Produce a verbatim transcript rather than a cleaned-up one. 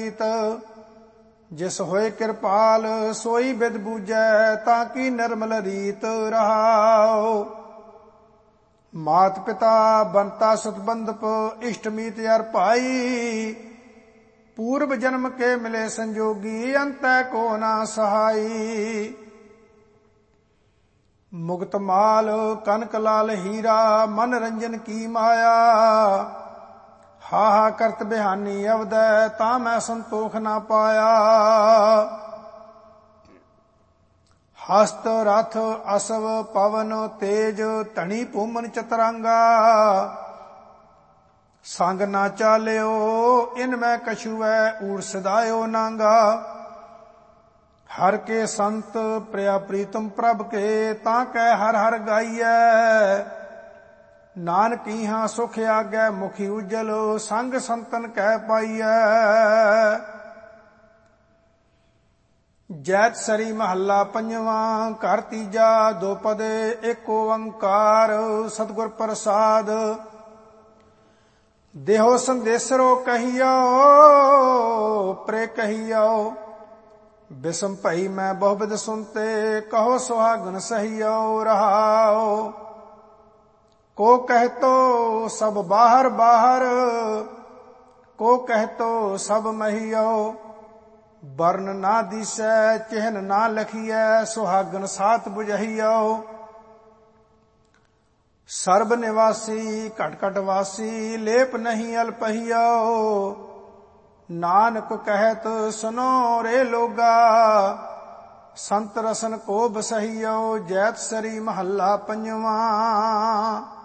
ਰੀਤ। ਜਿਸ ਹੋਏ ਕਿਰਪਾਲ ਸੋਈ ਬਿਦ ਬੂਝੈ, ਤਾਂ ਕੀ ਨਿਰਮਲ ਰੀਤ ਰਹਾਉ। ਮਾਤ ਪਿਤਾ ਬੰਤਾ ਸਤਬੰਧਪ, ਇਸ਼ਟ ਮੀਤ ਅਰ ਭਾਈ। ਪੂਰਬ ਜਨਮ ਕੇ ਮਿਲੇ ਸੰਜੋਗੀ, ਅੰਤੈ ਕੋ ਨਾ ਸਹਾਈ। ਮੁਕਤ ਮਾਲ ਕਨਕ ਲਾਲ ਹੀਰਾ, ਮਨ ਰੰਜਨ ਕੀ ਮਾਇਆ। ਹਾ ਹਾ ਕਰਤ ਬਿਹਾਨੀ ਅਵਦੈ, ਤਾਂ ਮੈਂ ਸੰਤੋਖ ਨਾ ਪਾਇਆ। ਹਸਤ ਰਥ ਅਸਵ ਪਵਨ ਤੇਜ, ਧਣੀ ਭੂਮਨ ਚਤਰੰਗਾ। ਸੰਗ ਨਾ ਚਾਲਿਓ ਇਨ ਮੈਂ ਕਛੂਐ, ਊੜ ਸਦਾਇਓ ਨਾਂਗਾ। ਹਰ ਕੇ ਸੰਤ ਪ੍ਰਿਆ ਪ੍ਰੀਤਮ ਪ੍ਰਭ ਕੇ, ਤਾਂ ਕਹਿ ਹਰ ਹਰ ਗਾਈਐ। ਨਾਨਕ ਇਹਾਂ ਸੁਖ ਆਗੈ ਮੁਖੀ ਉਜਲ, ਸੰਗ ਸੰਤਨ ਕਹਿ ਪਾਈਐ। ਜੈਤ ਸਰੀ ਮਹੱਲਾ ਪੰਜਵਾਂ। ਘਰ ਤੀਜਾ ਦੋਪਦੇ ਏਕ ਓੰਕਾਰ, ਸਤਿਗੁਰ ਪ੍ਰਸਾਦ। ਦੇਹੋ ਸੰਦੇਸਰੋ ਕਹੀਓ, ਪ੍ਰੇ ਕਹੀਓ। ਬਿਸਮ ਭਈ ਮੈਂ ਬਹੁਬਿਦ ਸੁਨਤੇ, ਕਹੋ ਸੁਹਾਗਨ ਸਹੀਓ ਰਹਾਓ। ਕੋ ਕਹਿਤੋ ਸਭ ਬਾਹਰ ਬਾਹਰ, ਕੋ ਕਹਿਤੋ ਸਭ ਮਹੀਓ। ਬਰਨ ਨਾ ਦੀਸੈ ਚਿਹਨ ਨਾ ਲਖੀਐ, ਸੁਹਾਗਨ ਸਾਥ ਬੁਝਹੀਓ। ਸਰਬ ਨਿਵਾਸੀ ਘਟ ਘਟ ਵਾਸੀ, ਲੇਪ ਨਹੀਂ ਅਲਪਹੀਓ। ਨਾਨਕ ਕਹਿਤ ਸੁਨੋ ਰੇ ਲੋਗਾ, ਸੰਤ ਰਸਨ ਕੋ ਬਸਹੀਓ। ਜੈਤ ਸਰੀ ਮਹੱਲਾ ਪੰਜਵਾਂ।